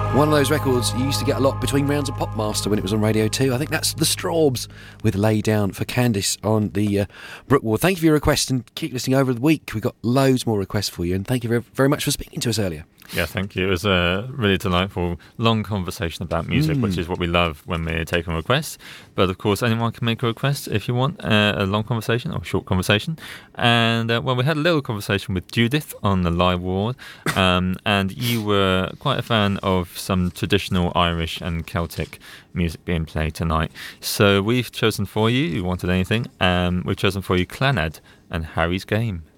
One of those records you used to get a lot between rounds of Popmaster when it was on Radio 2. I think that's the Strawbs with Lay Down for Candice on the Brookward. Thank you for your request and keep listening over the week. We've got loads more requests for you, and thank you very, very much for speaking to us earlier. Yeah, thank you. It was a really delightful, long conversation about music, which is what we love when we're taking requests. But of course, anyone can make a request if you want a long conversation or a short conversation. And well, we had a little conversation with Judith on the live ward, and you were quite a fan of some traditional Irish and Celtic music being played tonight. So we've chosen for you wanted anything, we've chosen for you Clannad and Harry's Game.